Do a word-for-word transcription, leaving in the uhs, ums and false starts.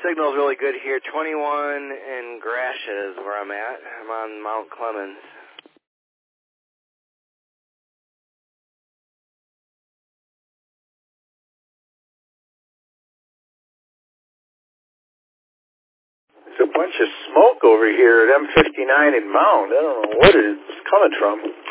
signal's really good here. twenty-one in Gratiot is where I'm at. I'm on Mount Clemens. There's a bunch of smoke over here at M fifty-nine in Mount. I don't know what it's coming from.